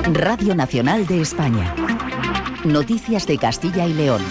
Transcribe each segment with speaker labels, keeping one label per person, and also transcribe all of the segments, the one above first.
Speaker 1: Radio Nacional de España. Noticias de Castilla y León.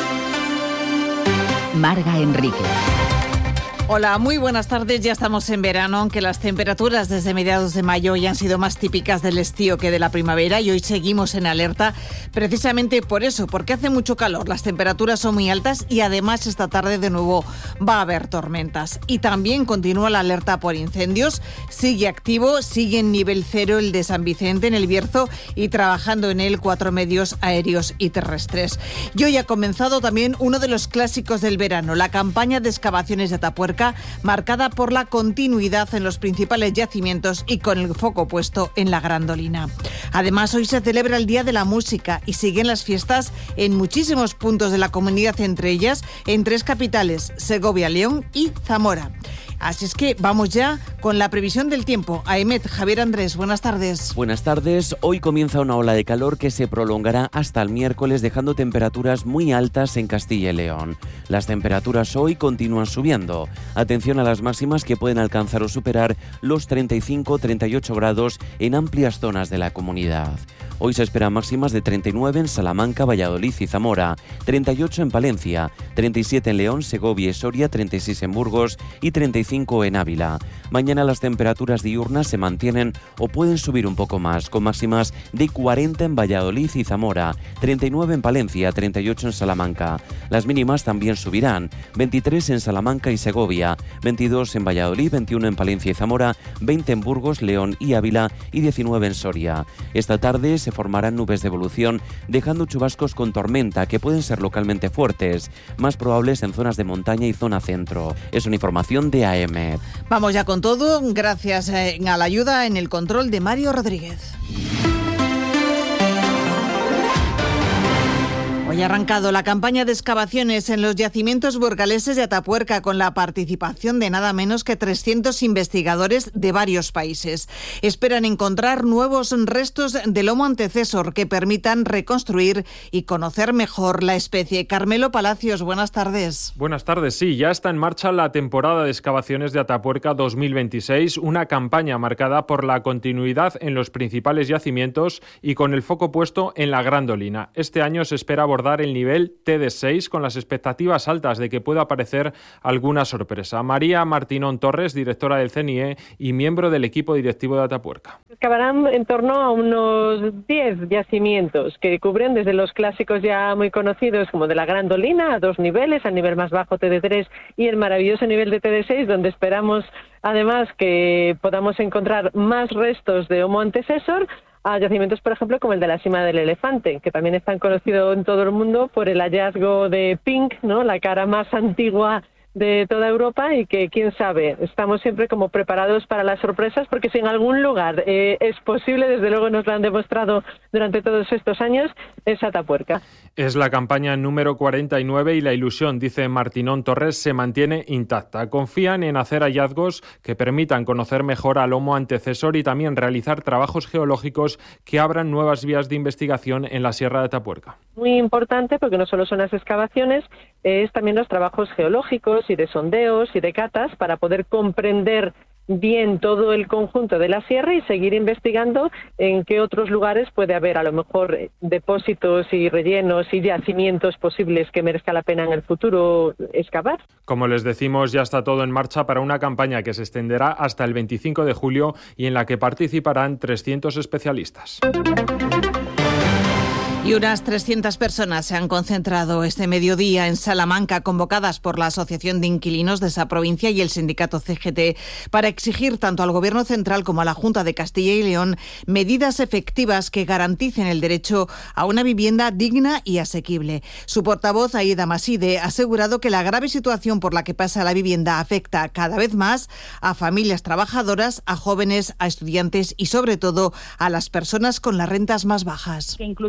Speaker 1: Marga Enrique.
Speaker 2: Hola, muy buenas tardes. Ya estamos en verano, aunque las temperaturas desde mediados de mayo ya han sido más típicas del estío que de la primavera, y hoy seguimos en alerta precisamente por eso, porque hace mucho calor, las temperaturas son muy altas y además esta tarde de nuevo va a haber tormentas. Y también continúa la alerta por incendios, sigue activo, sigue en nivel 0 el de San Vicente en el Bierzo y trabajando en él 4 medios aéreos y terrestres. Y hoy ha comenzado también uno de los clásicos del verano, la campaña de excavaciones de Atapuerca, marcada por la continuidad en los principales yacimientos y con el foco puesto en la Grandolina. Además, hoy se celebra el Día de la Música y siguen las fiestas en muchísimos puntos de la comunidad, entre ellas en 3 capitales, Segovia, León y Zamora. Así es que vamos ya con la previsión del tiempo. AEMET, Javier Andrés, buenas tardes.
Speaker 3: Buenas tardes. Hoy comienza una ola de calor que se prolongará hasta el miércoles, dejando temperaturas muy altas en Castilla y León. Las temperaturas hoy continúan subiendo. Atención a las máximas que pueden alcanzar o superar los 35-38 grados en amplias zonas de la comunidad. Hoy se esperan máximas de 39 en Salamanca, Valladolid y Zamora, 38 en Palencia, 37 en León, Segovia y Soria, 36 en Burgos y 35 en Ávila. Mañana las temperaturas diurnas se mantienen o pueden subir un poco más, con máximas de 40 en Valladolid y Zamora, 39 en Palencia, 38 en Salamanca. Las mínimas también subirán, 23 en Salamanca y Segovia, 22 en Valladolid, 21 en Palencia y Zamora, 20 en Burgos, León y Ávila y 19 en Soria. Esta tarde se formarán nubes de evolución, dejando chubascos con tormenta que pueden ser localmente fuertes, más probables en zonas de montaña y zona centro. Es una información de AEMET.
Speaker 2: Vamos ya con todo, gracias a la ayuda en el control de Mario Rodríguez. Hoy ha arrancado la campaña de excavaciones en los yacimientos burgaleses de Atapuerca con la participación de nada menos que 300 investigadores de varios países. Esperan encontrar nuevos restos del Homo antecesor que permitan reconstruir y conocer mejor la especie. Carmelo Palacios, buenas tardes.
Speaker 4: Buenas tardes, sí, ya está en marcha la temporada de excavaciones de Atapuerca 2026, una campaña marcada por la continuidad en los principales yacimientos y con el foco puesto en la Grandolina. Este año se espera abordar el nivel TD6 con las expectativas altas de que pueda aparecer alguna sorpresa. María Martinón Torres, directora del CNIE y miembro del equipo directivo de Atapuerca.
Speaker 5: Excavarán en torno a unos 10 yacimientos que cubren desde los clásicos ya muy conocidos como de la Grandolina a 2 niveles, al nivel más bajo TD3 y el maravilloso nivel de TD6, donde esperamos además que podamos encontrar más restos de Homo antecesor, a yacimientos, por ejemplo, como el de la Sima del Elefante, que también es tan conocido en todo el mundo por el hallazgo de Pink, ¿no?, la cara más antigua de toda Europa, y que, quién sabe, estamos siempre como preparados para las sorpresas, porque si en algún lugar es posible, desde luego nos lo han demostrado durante todos estos años, es Atapuerca.
Speaker 4: Es la campaña número 49 y la ilusión, dice Martinón Torres, se mantiene intacta. Confían en hacer hallazgos que permitan conocer mejor al Homo antecesor y también realizar trabajos geológicos que abran nuevas vías de investigación en la Sierra de Atapuerca.
Speaker 5: Muy importante, porque no solo son las excavaciones, es también los trabajos geológicos y de sondeos y de catas para poder comprender bien todo el conjunto de la sierra y seguir investigando en qué otros lugares puede haber a lo mejor depósitos y rellenos y yacimientos posibles que merezca la pena en el futuro excavar.
Speaker 4: Como les decimos, ya está todo en marcha para una campaña que se extenderá hasta el 25 de julio y en la que participarán 300 especialistas.
Speaker 2: Y unas 300 personas se han concentrado este mediodía en Salamanca, convocadas por la Asociación de Inquilinos de esa provincia y el sindicato CGT, para exigir tanto al Gobierno central como a la Junta de Castilla y León medidas efectivas que garanticen el derecho a una vivienda digna y asequible. Su portavoz, Aida Maside, ha asegurado que la grave situación por la que pasa la vivienda afecta cada vez más a familias trabajadoras, a jóvenes, a estudiantes y sobre todo a las personas con las rentas más bajas.
Speaker 6: Que incluso cuando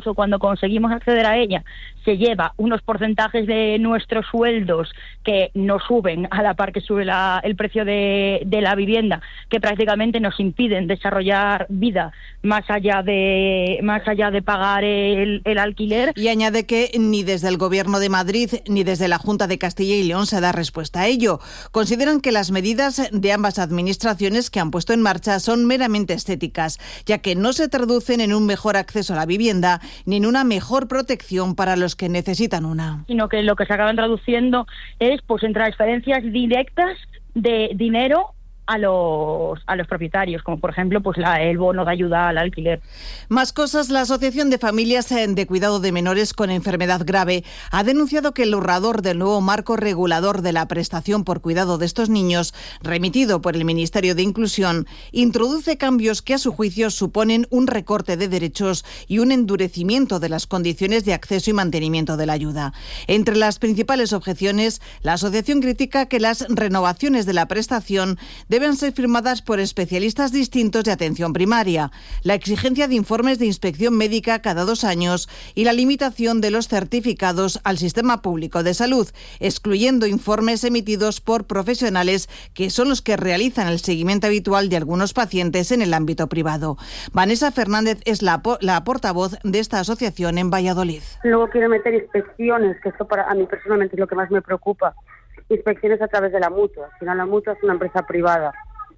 Speaker 6: conseguimos acceder a ella, se lleva unos porcentajes de nuestros sueldos que no suben a la par que sube el precio de la vivienda, que prácticamente nos impiden desarrollar vida más allá de pagar el alquiler.
Speaker 2: Y añade que ni desde el Gobierno de Madrid ni desde la Junta de Castilla y León se da respuesta a ello. Consideran que las medidas de ambas administraciones que han puesto en marcha son meramente estéticas, ya que no se traducen en un mejor acceso a la vivienda ni en una mejor protección para los que necesitan una.
Speaker 6: Sino que lo que se acaban traduciendo es pues en transferencias directas de dinero a los propietarios, como por ejemplo pues el bono de ayuda al alquiler.
Speaker 2: Más cosas. La Asociación de Familias de Cuidado de Menores con Enfermedad Grave ha denunciado que el borrador del nuevo marco regulador de la prestación por cuidado de estos niños, remitido por el Ministerio de Inclusión, introduce cambios que a su juicio suponen un recorte de derechos y un endurecimiento de las condiciones de acceso y mantenimiento de la ayuda. Entre las principales objeciones, la asociación critica que las renovaciones de la prestación deben ser firmadas por especialistas distintos de atención primaria, la exigencia de informes de inspección médica cada 2 años y la limitación de los certificados al sistema público de salud, excluyendo informes emitidos por profesionales que son los que realizan el seguimiento habitual de algunos pacientes en el ámbito privado. Vanessa Fernández es la portavoz de esta asociación en Valladolid.
Speaker 7: Luego quiere meter inspecciones, que esto a mí personalmente es lo que más me preocupa. Inspecciones a través de la mutua. Al final la mutua es una empresa privada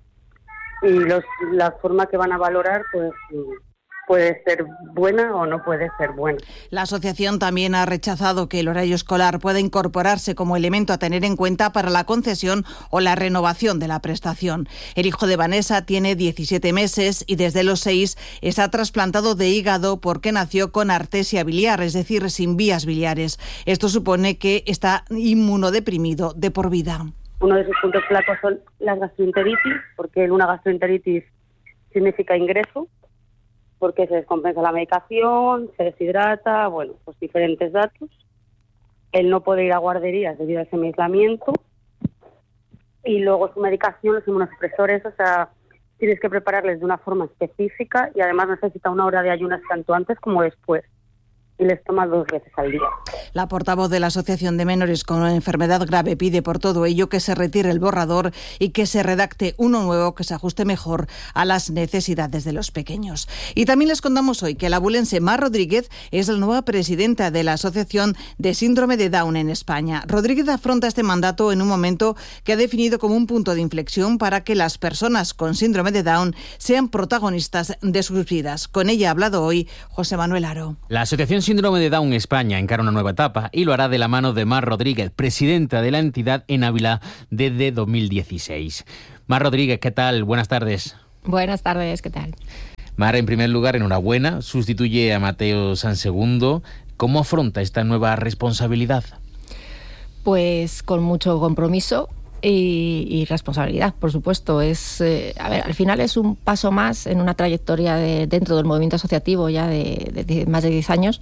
Speaker 7: y la forma que van a valorar pues puede ser buena o no puede ser buena.
Speaker 2: La asociación también ha rechazado que el horario escolar pueda incorporarse como elemento a tener en cuenta para la concesión o la renovación de la prestación. El hijo de Vanessa tiene 17 meses y desde los 6 está trasplantado de hígado porque nació con artesia biliar, es decir, sin vías biliares. Esto supone que está inmunodeprimido de por vida.
Speaker 7: Uno de sus puntos flacos son las gastroenteritis, porque una gastroenteritis significa ingreso, porque se descompensa la medicación, se deshidrata, bueno, pues diferentes datos. Él no puede ir a guarderías debido a ese aislamiento. Y luego su medicación, los inmunosupresores, o sea, tienes que prepararles de una forma específica y además necesita una hora de ayunas tanto antes como después. Y les toma 2 veces al día.
Speaker 2: La portavoz de la Asociación de Menores con Enfermedad Grave pide por todo ello que se retire el borrador y que se redacte uno nuevo que se ajuste mejor a las necesidades de los pequeños. Y también les contamos hoy que la abulense Mar Rodríguez es la nueva presidenta de la Asociación de Síndrome de Down en España. Rodríguez afronta este mandato en un momento que ha definido como un punto de inflexión para que las personas con síndrome de Down sean protagonistas de sus vidas. Con ella ha hablado hoy José Manuel Aro.
Speaker 8: La Asociación Síndrome de Down España encara una nueva etapa y lo hará de la mano de Mar Rodríguez, presidenta de la entidad en Ávila desde 2016. Mar Rodríguez, ¿qué tal? Buenas tardes.
Speaker 9: Buenas tardes, ¿qué tal?
Speaker 8: Mar, en primer lugar, enhorabuena, sustituye a Mateo Sansegundo. ¿Cómo afronta esta nueva responsabilidad?
Speaker 9: Pues con mucho compromiso y responsabilidad, por supuesto. Al final es un paso más en una trayectoria dentro del movimiento asociativo ya de más de 10 años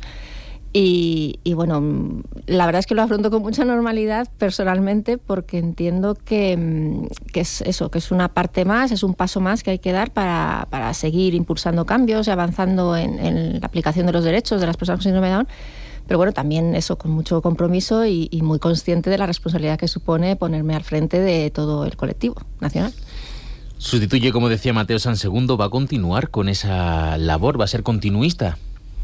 Speaker 9: y bueno, la verdad es que lo afronto con mucha normalidad personalmente porque entiendo que es eso, que es una parte más, es un paso más que hay que dar para seguir impulsando cambios y avanzando en la aplicación de los derechos de las personas con síndrome de Down. Pero bueno, también eso con mucho compromiso y muy consciente de la responsabilidad que supone ponerme al frente de todo el colectivo nacional.
Speaker 8: Sustituye, como decía Mateo Sansegundo, ¿va a continuar con esa labor? ¿Va a ser continuista?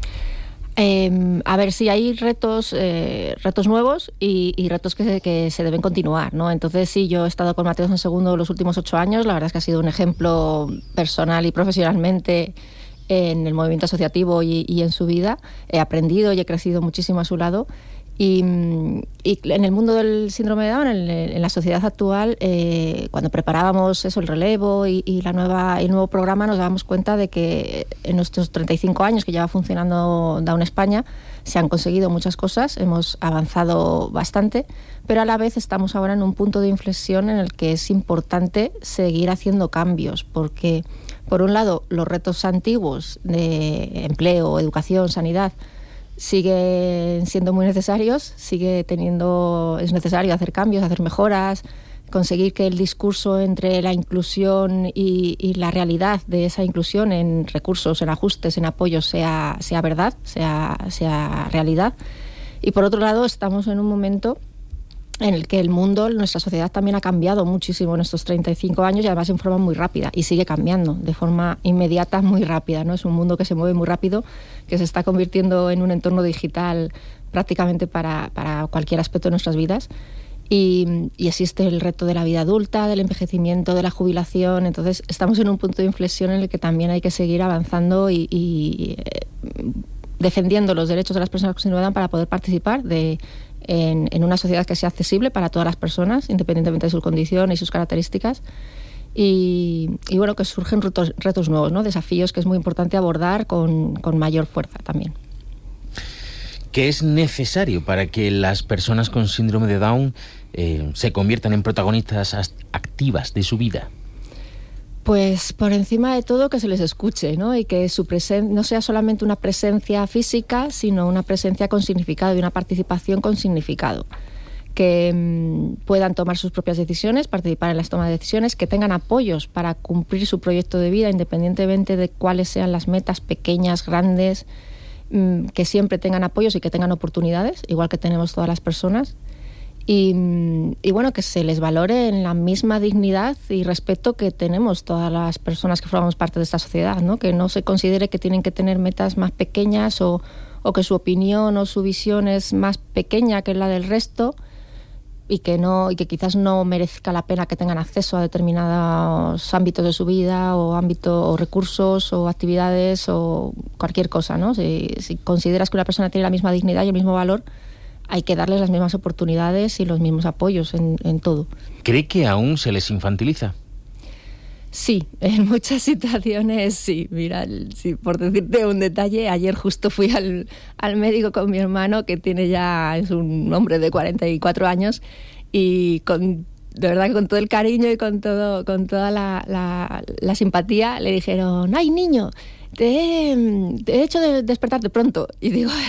Speaker 9: A ver, sí, hay retos nuevos y retos que se deben continuar, ¿no? Entonces, sí, yo he estado con Mateo Sansegundo los últimos 8 años. La verdad es que ha sido un ejemplo personal y profesionalmente en el movimiento asociativo y en su vida. He aprendido y he crecido muchísimo a su lado y en el mundo del síndrome de Down, en la sociedad actual, cuando preparábamos el relevo y el nuevo programa, nos dábamos cuenta de que en nuestros 35 años que lleva funcionando Down España se han conseguido muchas cosas, hemos avanzado bastante, pero a la vez estamos ahora en un punto de inflexión en el que es importante seguir haciendo cambios, porque por un lado los retos antiguos de empleo, educación, sanidad siguen siendo muy necesarios, es necesario hacer cambios, hacer mejoras, conseguir que el discurso entre la inclusión y la realidad de esa inclusión en recursos, en ajustes, en apoyos sea verdad, sea realidad. Y por otro lado, estamos en un momento en el que el mundo, nuestra sociedad también ha cambiado muchísimo en estos 35 años y además en forma muy rápida, y sigue cambiando de forma inmediata, muy rápida, ¿no? Es un mundo que se mueve muy rápido, que se está convirtiendo en un entorno digital prácticamente para cualquier aspecto de nuestras vidas. Y existe el reto de la vida adulta, del envejecimiento, de la jubilación. Entonces estamos en un punto de inflexión en el que también hay que seguir avanzando y defendiendo los derechos de las personas con síndrome de Down para poder participar en una sociedad que sea accesible para todas las personas, independientemente de su condición y sus características. Y bueno, que surgen retos nuevos, ¿no? Desafíos que es muy importante abordar con mayor fuerza también.
Speaker 8: ¿Qué es necesario para que las personas con síndrome de Down se conviertan en protagonistas activas de su vida?
Speaker 9: Pues por encima de todo que se les escuche, ¿no? Y que su no sea solamente una presencia física, sino una presencia con significado y una participación con significado. Que puedan tomar sus propias decisiones, participar en las tomas de decisiones, que tengan apoyos para cumplir su proyecto de vida, independientemente de cuáles sean las metas, pequeñas, grandes, que siempre tengan apoyos y que tengan oportunidades, igual que tenemos todas las personas. Y bueno, que se les valore en la misma dignidad y respeto que tenemos todas las personas que formamos parte de esta sociedad, ¿no? Que no se considere que tienen que tener metas más pequeñas o que su opinión o su visión es más pequeña que la del resto, y que quizás no merezca la pena que tengan acceso a determinados ámbitos de su vida o recursos o actividades o cualquier cosa, ¿no? Si consideras que una persona tiene la misma dignidad y el mismo valor, hay que darles las mismas oportunidades y los mismos apoyos en todo.
Speaker 8: ¿Cree que aún se les infantiliza?
Speaker 9: Sí, en muchas situaciones sí. Mira, sí, por decirte un detalle, ayer justo fui al médico con mi hermano, que es un hombre de 44 años, y de verdad que con todo el cariño y con toda la simpatía le dijeron: ¡ay, niño, te he hecho despertarte pronto! Y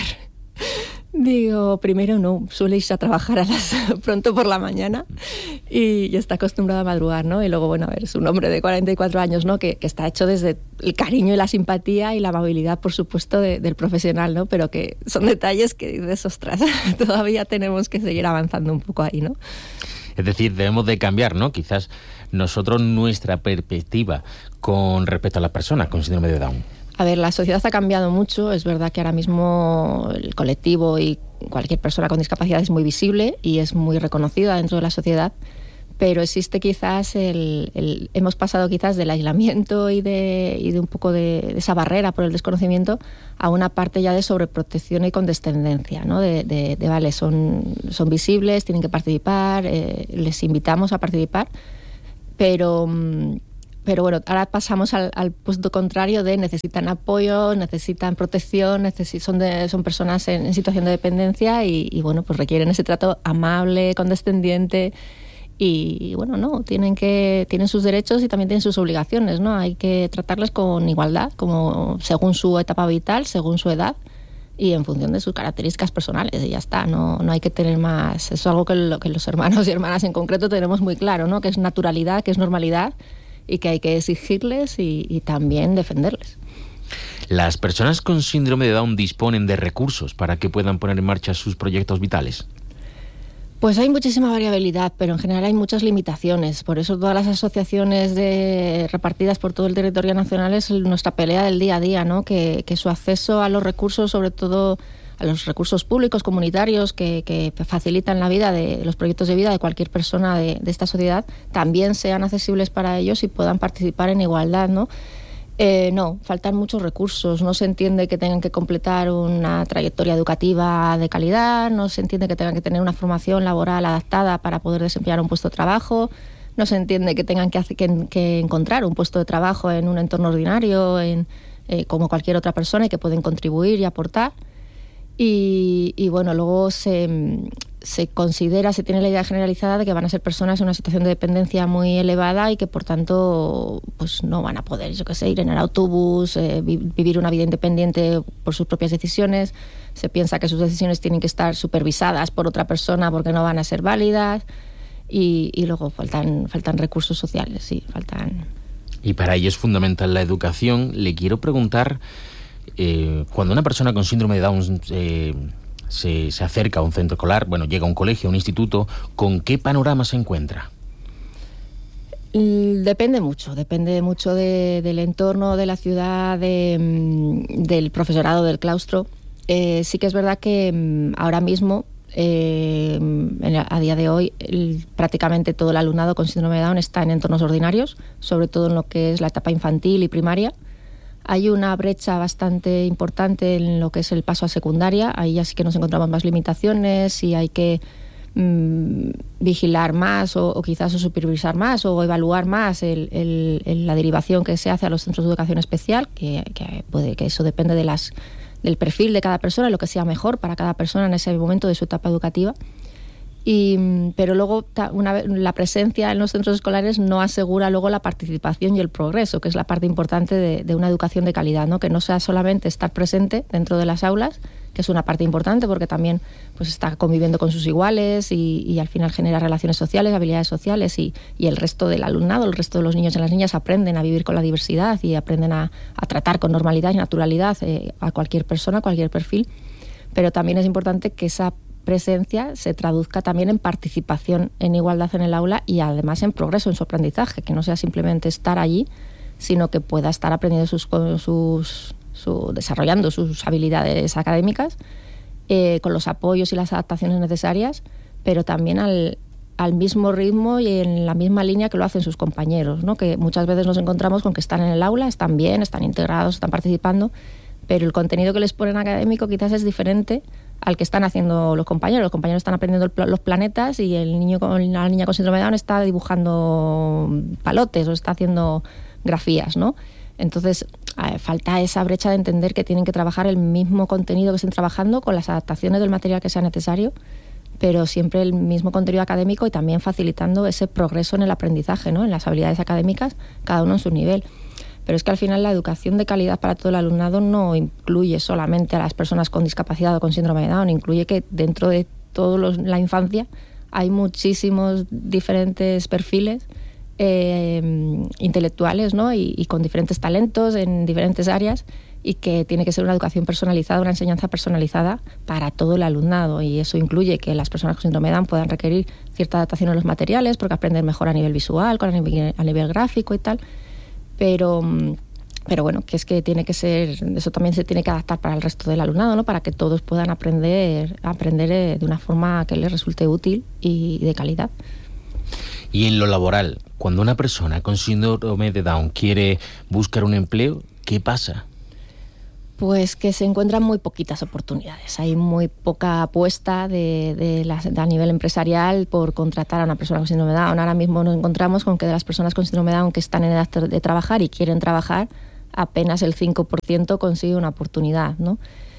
Speaker 9: digo, primero no, suele irse a trabajar pronto por la mañana y está acostumbrado a madrugar, ¿no? Y luego, bueno, a ver, es un hombre de 44 años, ¿no? Que está hecho desde el cariño y la simpatía y la amabilidad, por supuesto, del profesional, ¿no? Pero que son detalles que dices, ostras, todavía tenemos que seguir avanzando un poco ahí, ¿no?
Speaker 8: Es decir, debemos de cambiar, ¿no? Quizás nosotros nuestra perspectiva con respecto a las personas con síndrome de Down.
Speaker 9: A ver, la sociedad ha cambiado mucho. Es verdad que ahora mismo el colectivo y cualquier persona con discapacidad es muy visible y es muy reconocida dentro de la sociedad, pero existe quizás hemos pasado quizás del aislamiento y de un poco de esa barrera por el desconocimiento a una parte ya de sobreprotección y condescendencia, ¿no? Vale, son visibles, tienen que participar, les invitamos a participar, pero bueno, ahora pasamos al punto contrario de necesitan apoyo, necesitan protección, son personas en situación de dependencia y bueno, pues requieren ese trato amable, condescendiente y bueno, no, tienen sus derechos y también tienen sus obligaciones, ¿no? Hay que tratarles con igualdad, como según su etapa vital, según su edad y en función de sus características personales, y ya está, no hay que tener más. Eso es algo que los hermanos y hermanas en concreto tenemos muy claro, ¿no? Que es naturalidad, que es normalidad, y que hay que exigirles y también defenderles.
Speaker 8: ¿Las personas con síndrome de Down disponen de recursos para que puedan poner en marcha sus proyectos vitales?
Speaker 9: Pues hay muchísima variabilidad, pero en general hay muchas limitaciones. Por eso todas las asociaciones repartidas por todo el territorio nacional es nuestra pelea del día a día, ¿no? Que su acceso a los recursos, sobre todo a los recursos públicos, comunitarios, que facilitan la vida de los proyectos de vida de cualquier persona de esta sociedad, también sean accesibles para ellos y puedan participar en igualdad, ¿no? No, faltan muchos recursos. No se entiende que tengan que completar una trayectoria educativa de calidad, no se entiende que tengan que tener una formación laboral adaptada para poder desempeñar un puesto de trabajo, no se entiende que tengan que encontrar un puesto de trabajo en un entorno ordinario, como cualquier otra persona, y que pueden contribuir y aportar. Y bueno, luego se tiene la idea generalizada de que van a ser personas en una situación de dependencia muy elevada y que por tanto pues no van a poder, ir en el autobús, vivir una vida independiente por sus propias decisiones. Se piensa que sus decisiones tienen que estar supervisadas por otra persona porque no van a ser válidas. y luego faltan recursos sociales, sí, faltan.
Speaker 8: Y para ello es fundamental la educación. Le quiero preguntar, cuando una persona con síndrome de Down se acerca a un centro escolar, llega a un colegio, a un instituto, ¿con qué panorama se encuentra?
Speaker 9: Depende mucho del entorno, de la ciudad, del profesorado, del claustro. Sí que es verdad que ahora mismo, a día de hoy, prácticamente todo el alumnado con síndrome de Down está en entornos ordinarios, sobre todo en lo que es la etapa infantil y primaria. Hay una brecha bastante importante en lo que es el paso a secundaria. Ahí ya sí que nos encontramos más limitaciones y hay que vigilar más o quizás supervisar más o evaluar más la derivación que se hace a los centros de educación especial, que eso depende del perfil de cada persona, lo que sea mejor para cada persona en ese momento de su etapa educativa. Pero luego la presencia en los centros escolares no asegura luego la participación y el progreso, que es la parte importante de una educación de calidad, ¿no? Que no sea solamente estar presente dentro de las aulas, que es una parte importante porque también pues está conviviendo con sus iguales y al final genera relaciones sociales, habilidades sociales y el resto del alumnado, el resto de los niños y las niñas aprenden a vivir con la diversidad y aprenden a tratar con normalidad y naturalidad a cualquier persona, a cualquier perfil. Pero también es importante que esa presencia se traduzca también en participación en igualdad en el aula y además en progreso en su aprendizaje, que no sea simplemente estar allí, sino que pueda estar aprendiendo desarrollando sus habilidades académicas con los apoyos y las adaptaciones necesarias, pero también al mismo ritmo y en la misma línea que lo hacen sus compañeros, ¿no? Que muchas veces nos encontramos con que están en el aula, están bien, están integrados, están participando, pero el contenido que les ponen académico quizás es diferente al que están haciendo los compañeros. Los compañeros están aprendiendo los planetas y la niña con síndrome de Down está dibujando palotes o está haciendo grafías, ¿no? Entonces, falta esa brecha de entender que tienen que trabajar el mismo contenido que estén trabajando con las adaptaciones del material que sea necesario, pero siempre el mismo contenido académico y también facilitando ese progreso en el aprendizaje, ¿no? En las habilidades académicas, cada uno en su nivel. Pero es que al final la educación de calidad para todo el alumnado no incluye solamente a las personas con discapacidad o con síndrome de Down, incluye que dentro de toda la infancia hay muchísimos diferentes perfiles intelectuales, ¿no? Y con diferentes talentos en diferentes áreas y que tiene que ser una educación personalizada, una enseñanza personalizada para todo el alumnado, y eso incluye que las personas con síndrome de Down puedan requerir cierta adaptación a los materiales porque aprenden mejor a nivel visual, a nivel gráfico y tal. Pero bueno, que es que tiene que ser, eso también se tiene que adaptar para el resto del alumnado, ¿no? Para que todos puedan aprender de una forma que les resulte útil y de calidad.
Speaker 8: Y en lo laboral, cuando una persona con síndrome de Down quiere buscar un empleo, ¿qué pasa?
Speaker 9: Pues que se encuentran muy poquitas oportunidades. Hay muy poca apuesta a nivel empresarial por contratar a una persona con síndrome de Down. Ahora mismo nos encontramos con que de las personas con síndrome de Down que están en edad de trabajar y quieren trabajar, apenas el 5% consigue una oportunidad, ¿no?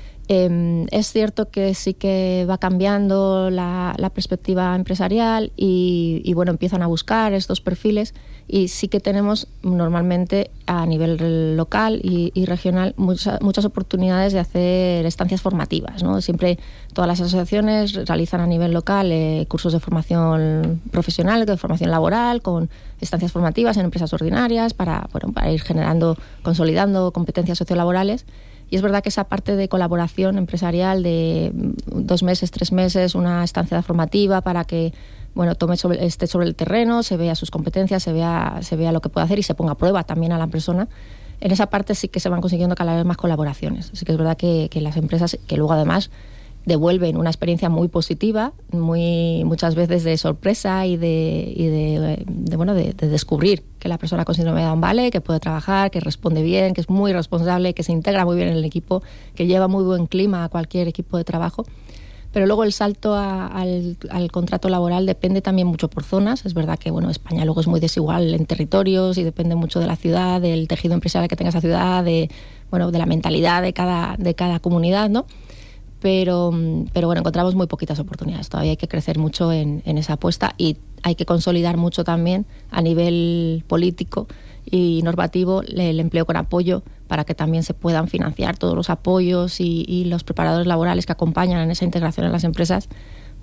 Speaker 9: Es cierto que sí que va cambiando la perspectiva empresarial y bueno, empiezan a buscar estos perfiles, y sí que tenemos normalmente a nivel local y regional muchas oportunidades de hacer estancias formativas, ¿no? Siempre todas las asociaciones realizan a nivel local cursos de formación profesional, de formación laboral, con estancias formativas en empresas ordinarias para ir consolidando competencias sociolaborales. Y es verdad que esa parte de colaboración empresarial de 2 meses, 3 meses, una estancia formativa para que esté sobre el terreno, se vea sus competencias, se vea lo que puede hacer y se ponga a prueba también a la persona. En esa parte sí que se van consiguiendo cada vez más colaboraciones. Así que es verdad que las empresas, que luego además devuelven una experiencia muy positiva, muchas veces de sorpresa y de descubrir que la persona con síndrome de Down vale, que puede trabajar, que responde bien, que es muy responsable, que se integra muy bien en el equipo, que lleva muy buen clima a cualquier equipo de trabajo. Pero luego el salto al contrato laboral depende también mucho por zonas. Es verdad que España luego es muy desigual en territorios y depende mucho de la ciudad, del tejido empresarial que tenga esa ciudad, de la mentalidad de cada comunidad, ¿no? Pero encontramos muy poquitas oportunidades. Todavía hay que crecer mucho en esa apuesta y hay que consolidar mucho también a nivel político y normativo el empleo con apoyo para que también se puedan financiar todos los apoyos y los preparadores laborales que acompañan en esa integración en las empresas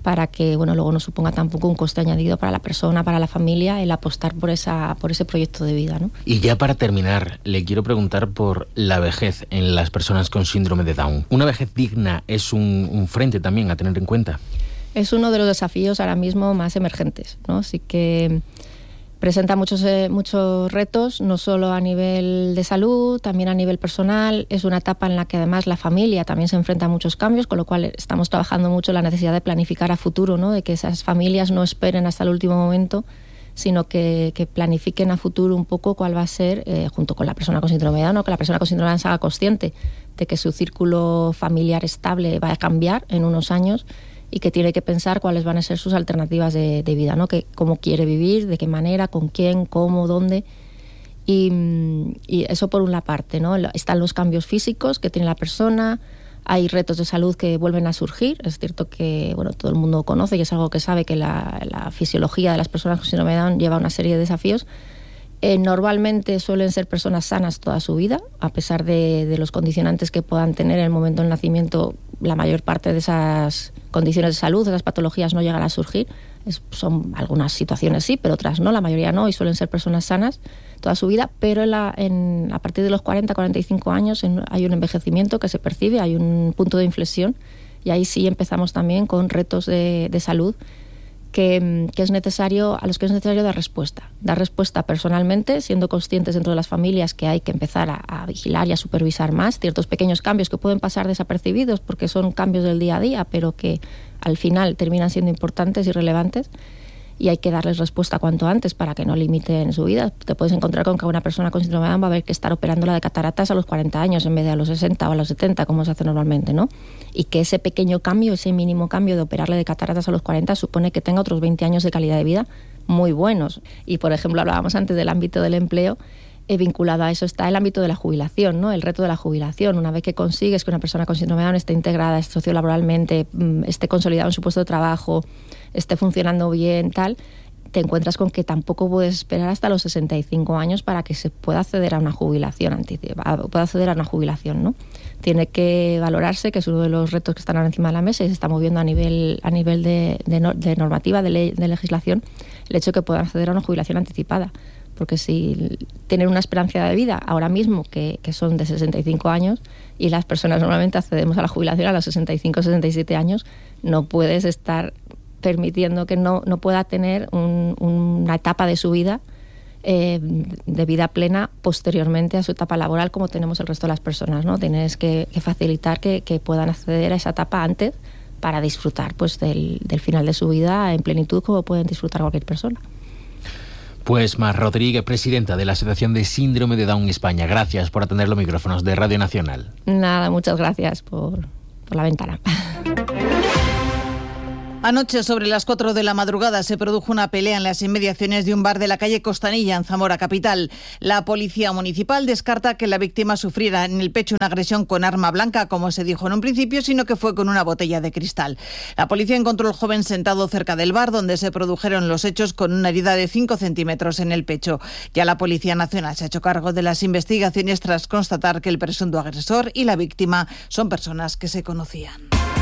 Speaker 9: para que luego no suponga tampoco un coste añadido para la persona, para la familia, el apostar por ese proyecto de vida, ¿no?
Speaker 8: Y ya para terminar, le quiero preguntar por la vejez en las personas con síndrome de Down. ¿Una vejez digna es un frente también a tener en cuenta?
Speaker 9: Es uno de los desafíos ahora mismo más emergentes, ¿no? Así que presenta muchos retos, no solo a nivel de salud, también a nivel personal. Es una etapa en la que además la familia también se enfrenta a muchos cambios, con lo cual estamos trabajando mucho en la necesidad de planificar a futuro, ¿no? De que esas familias no esperen hasta el último momento, sino que planifiquen a futuro un poco cuál va a ser, junto con la persona con síndrome de Down, ¿no? Que la persona con síndrome de Down se haga consciente de que su círculo familiar estable va a cambiar en unos años, y que tiene que pensar cuáles van a ser sus alternativas de vida, ¿no? Que cómo quiere vivir, de qué manera, con quién, cómo, dónde. Y eso por una parte, ¿no? Están los cambios físicos que tiene la persona, hay retos de salud que vuelven a surgir. Es cierto que todo el mundo conoce y es algo que sabe, que la fisiología de las personas con síndrome de Down lleva una serie de desafíos. Normalmente suelen ser personas sanas toda su vida, a pesar de los condicionantes que puedan tener en el momento del nacimiento. La mayor parte de esas condiciones de salud, de esas patologías, no llegan a surgir. Son algunas situaciones sí, pero otras no, la mayoría no, y suelen ser personas sanas toda su vida, pero a partir de los 40-45 años hay un envejecimiento que se percibe, hay un punto de inflexión, y ahí sí empezamos también con retos de salud que es necesario, a los que es necesario dar respuesta personalmente, siendo conscientes dentro de las familias que hay que empezar a vigilar y a supervisar más ciertos pequeños cambios que pueden pasar desapercibidos porque son cambios del día a día, pero que al final terminan siendo importantes y relevantes, y hay que darles respuesta cuanto antes para que no limiten su vida. Te puedes encontrar con que una persona con síndrome de Down va a haber que estar operándola de cataratas a los 40 años en vez de a los 60 o a los 70, como se hace normalmente, ¿no? Y que ese pequeño cambio, ese mínimo cambio de operarle de cataratas a los 40 supone que tenga otros 20 años de calidad de vida muy buenos. Y, por ejemplo, hablábamos antes del ámbito del empleo. Vinculado a eso está el ámbito de la jubilación, ¿no? El reto de la jubilación. Una vez que consigues que una persona con síndrome de Down esté integrada sociolaboralmente, esté consolidada en su puesto de trabajo, esté funcionando bien, tal, te encuentras con que tampoco puedes esperar hasta los 65 años para que se pueda acceder a una jubilación ¿no? Tiene que valorarse, que es uno de los retos que están ahora encima de la mesa y se está moviendo a nivel de normativa, de legislación, el hecho de que puedan acceder a una jubilación anticipada. Porque si tienen una esperanza de vida ahora mismo que son de 65 años y las personas normalmente accedemos a la jubilación a los 65 o 67 años, no puedes estar permitiendo que no pueda tener una etapa de su vida de vida plena posteriormente a su etapa laboral como tenemos el resto de las personas, ¿no? Tienes que facilitar que puedan acceder a esa etapa antes para disfrutar pues del final de su vida en plenitud como pueden disfrutar cualquier persona.
Speaker 8: Pues Mar Rodríguez, presidenta de la Asociación de Síndrome de Down España, gracias por atender los micrófonos de Radio Nacional.
Speaker 9: Nada, muchas gracias por la ventana.
Speaker 2: Anoche, sobre las 4 de la madrugada, se produjo una pelea en las inmediaciones de un bar de la calle Costanilla, en Zamora capital. La policía municipal descarta que la víctima sufriera en el pecho una agresión con arma blanca, como se dijo en un principio, sino que fue con una botella de cristal. La policía encontró al joven sentado cerca del bar, donde se produjeron los hechos, con una herida de 5 centímetros en el pecho. Ya la Policía Nacional se ha hecho cargo de las investigaciones tras constatar que el presunto agresor y la víctima son personas que se conocían.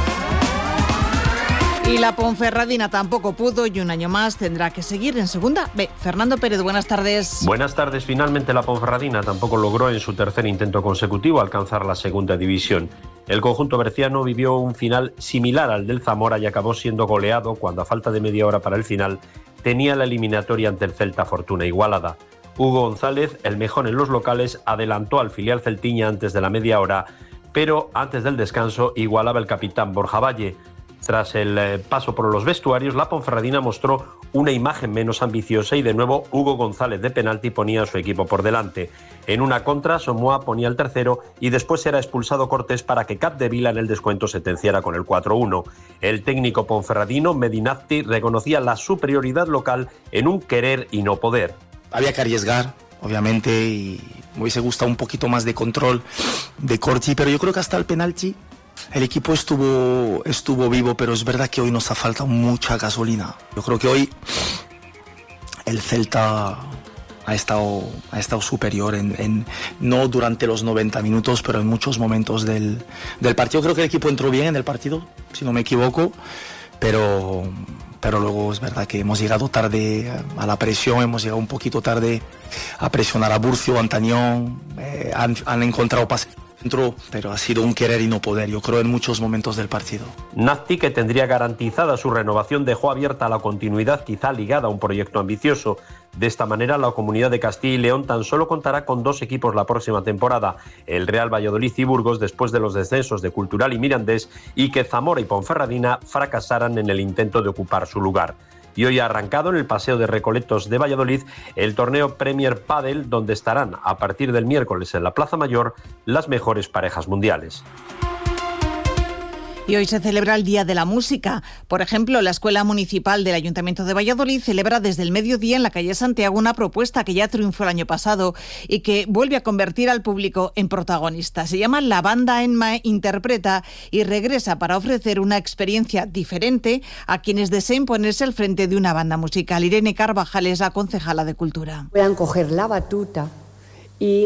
Speaker 2: Y la Ponferradina tampoco pudo y un año más tendrá que seguir en Segunda B. Fernando Pérez, buenas tardes.
Speaker 10: Buenas tardes. Finalmente la Ponferradina tampoco logró en su tercer intento consecutivo alcanzar la segunda división. El conjunto berciano vivió un final similar al del Zamora y acabó siendo goleado cuando, a falta de media hora para el final, tenía la eliminatoria ante el Celta Fortuna igualada. Hugo González, el mejor en los locales, adelantó al filial celtiña antes de la media hora, pero antes del descanso igualaba el capitán Borja Valle. Tras el paso por los vestuarios, la Ponferradina mostró una imagen menos ambiciosa y de nuevo Hugo González de penalti ponía a su equipo por delante. En una contra, Somoa ponía el tercero y después era expulsado Cortés para que Capdevila en el descuento sentenciara con el 4-1. El técnico ponferradino Medinazzi reconocía la superioridad local en un querer y no poder.
Speaker 11: Había que arriesgar, obviamente, y me hubiese gustado un poquito más de control de Corti, pero yo creo que hasta el penalti el equipo estuvo vivo, pero es verdad que hoy nos ha faltado mucha gasolina. Yo creo que hoy el Celta ha estado superior, no durante los 90 minutos, pero en muchos momentos del partido. Creo que el equipo entró bien en el partido, si no me equivoco, pero luego es verdad que hemos llegado tarde a la presión, hemos llegado un poquito tarde a presionar a Burcio, a Antañón, han encontrado pases dentro, pero ha sido un querer y no poder, yo creo, en muchos momentos del partido.
Speaker 10: Nazti, que tendría garantizada su renovación, dejó abierta la continuidad, quizá ligada a un proyecto ambicioso. De esta manera, la Comunidad de Castilla y León tan solo contará con 2 equipos la próxima temporada, el Real Valladolid y Burgos, después de los descensos de Cultural y Mirandés, y que Zamora y Ponferradina fracasaran en el intento de ocupar su lugar. Y hoy ha arrancado en el Paseo de Recoletos de Valladolid el torneo Premier Padel, donde estarán a partir del miércoles en la Plaza Mayor las mejores parejas mundiales.
Speaker 2: Y hoy se celebra el Día de la Música. Por ejemplo, la Escuela Municipal del Ayuntamiento de Valladolid celebra desde el mediodía en la calle Santiago una propuesta que ya triunfó el año pasado y que vuelve a convertir al público en protagonista. Se llama La Banda Enma Interpreta y regresa para ofrecer una experiencia diferente a quienes deseen ponerse al frente de una banda musical. Irene Carvajal es la concejala de Cultura.
Speaker 12: Puedan coger la batuta y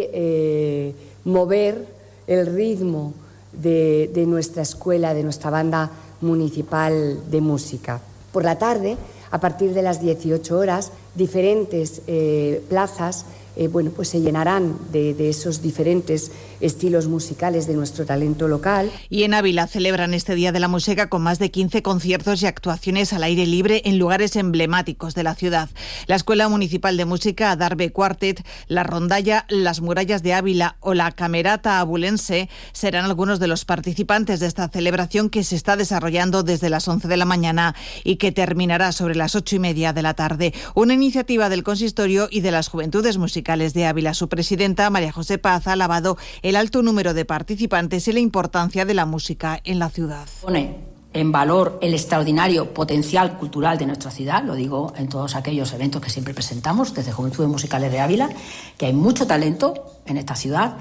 Speaker 12: mover el ritmo de nuestra escuela, de nuestra banda municipal de música. Por la tarde, a partir de las 18 horas, diferentes plazas pues se llenarán de esos diferentes estilos musicales de nuestro talento local.
Speaker 2: Y en Ávila celebran este Día de la Música con más de 15 conciertos y actuaciones al aire libre en lugares emblemáticos de la ciudad. La Escuela Municipal de Música Adarve Quartet, la Rondalla, las Murallas de Ávila o la Camerata Abulense serán algunos de los participantes de esta celebración que se está desarrollando desde las 11 de la mañana y que terminará sobre las 8:30 de la tarde. Una iniciativa del Consistorio y de las Juventudes Musicales de Ávila. Su presidenta, María José Paz, ha alabado el alto número de participantes y la importancia de la música en la ciudad.
Speaker 13: Pone en valor el extraordinario potencial cultural de nuestra ciudad, lo digo en todos aquellos eventos que siempre presentamos desde Juventudes Musicales de Ávila, que hay mucho talento en esta ciudad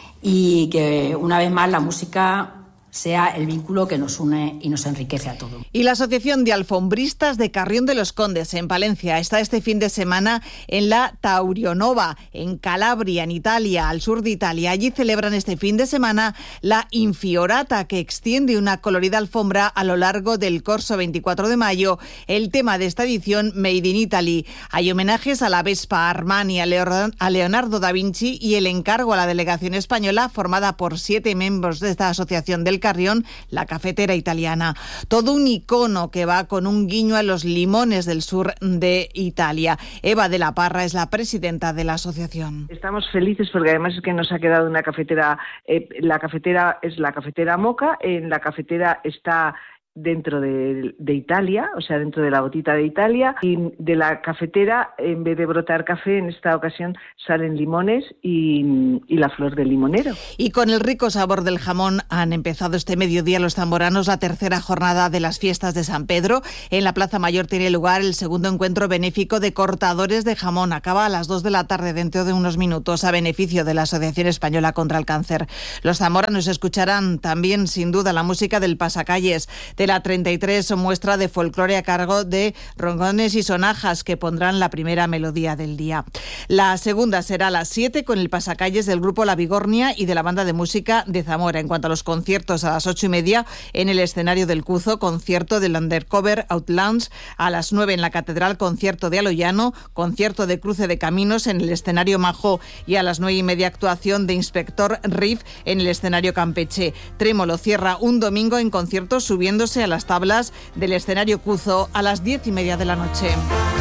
Speaker 13: y que una vez más la música sea el vínculo que nos une y nos enriquece a todos.
Speaker 2: Y la Asociación de Alfombristas de Carrión de los Condes, en Palencia, está este fin de semana en la Taurionova, en Calabria, en Italia, al sur de Italia. Allí celebran este fin de semana la Infiorata, que extiende una colorida alfombra a lo largo del Corso 24 de mayo. El tema de esta edición, Made in Italy. Hay homenajes a la Vespa, a Armani, a Leonardo da Vinci y el encargo a la delegación española, formada por 7 miembros de esta asociación del Carrión, la cafetera italiana. Todo un icono que va con un guiño a los limones del sur de Italia. Eva de la Parra es la presidenta de la asociación.
Speaker 14: Estamos felices porque además es que nos ha quedado una cafetera, la cafetera es la cafetera Moca, en la cafetera está dentro de Italia, o sea, dentro de la botita de Italia, y de la cafetera, en vez de brotar café, en esta ocasión salen limones y la flor del limonero.
Speaker 2: Y con el rico sabor del jamón han empezado este mediodía los zamboranos la tercera jornada de las fiestas de San Pedro. En la Plaza Mayor tiene lugar el segundo encuentro benéfico de cortadores de jamón. Acaba a las 2 de la tarde dentro de unos minutos a beneficio de la Asociación Española contra el Cáncer. Los zamoranos escucharán también, sin duda, la música del Pasacalles, de la 33 muestra de folclore a cargo de roncones y sonajas que pondrán la primera melodía del día. La segunda será a las 7 con el Pasacalles del grupo La Vigornia y de la banda de música de Zamora. En cuanto a los conciertos, a las 8:30 en el escenario del Cuzo, concierto del Undercover Outlands, a las 9 en la Catedral, concierto de Aloyano, concierto de Cruce de Caminos en el escenario Majo y a las 9:30 actuación de Inspector Riff en el escenario Campeche. Trémolo cierra un domingo en concierto subiéndose a las tablas del escenario Cuzo a las 10:30 de la noche.